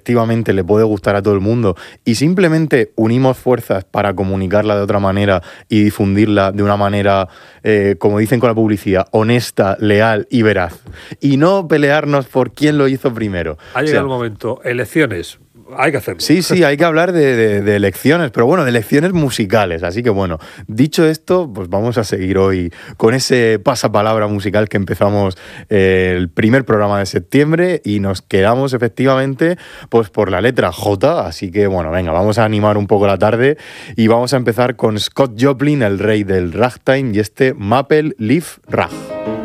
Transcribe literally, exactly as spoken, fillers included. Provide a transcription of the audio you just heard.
efectivamente le puede gustar a todo el mundo y simplemente unimos fuerzas para comunicarla de otra manera y difundirla de una manera, eh, como dicen con la publicidad, honesta, leal y veraz. Y no pelearnos por quién lo hizo primero. Ha llegado o sea, el momento. Elecciones. Hay que hacerlo. Sí, sí, hay que hablar de, de, de elecciones, pero bueno, de elecciones musicales. Así que bueno, dicho esto, pues vamos a seguir hoy con ese pasapalabra musical que empezamos eh, el primer programa de septiembre y nos quedamos efectivamente pues por la letra J. Así que bueno, venga, vamos a animar un poco la tarde y vamos a empezar con Scott Joplin, el rey del ragtime, y este Maple Leaf Rag.